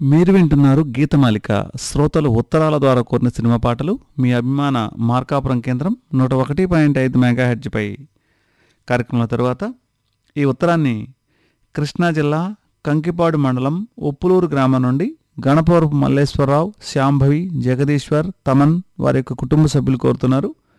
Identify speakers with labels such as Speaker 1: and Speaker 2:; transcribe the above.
Speaker 1: మీరు వింటున్నారు గీతమాలిక. శ్రోతలు ఉత్తరాల ద్వారా కోరిన సినిమా పాటలు మీ అభిమాన మార్కాపురం కేంద్రం 101.5 మెగాహెర్ట్జ్పై. కార్యక్రమం తరువాత ఈ ఉత్తరాన్ని కృష్ణా జిల్లా కంకిపాడు మండలం ఉప్పులూరు గ్రామం నుండి గణపవరపు మల్లేశ్వరరావు, శాంభవి, జగదీశ్వర్, తమన్ వారి యొక్క కుటుంబ సభ్యులు కోరుతున్నారు.